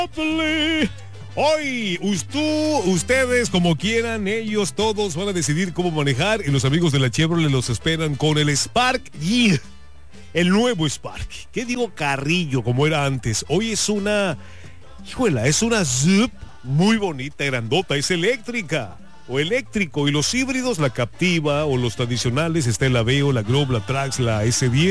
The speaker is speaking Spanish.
Hoy, ustedes, como quieran, ellos todos van a decidir cómo manejar y los amigos de la Chevrolet los esperan con el Spark y el nuevo Spark. ¿Qué digo carrillo como era antes? Hoy es una, es una Zup muy bonita, grandota, es eléctrica o eléctrico, y los híbridos, la Captiva o los tradicionales, está el Aveo, la Grove, la Trax, la S10.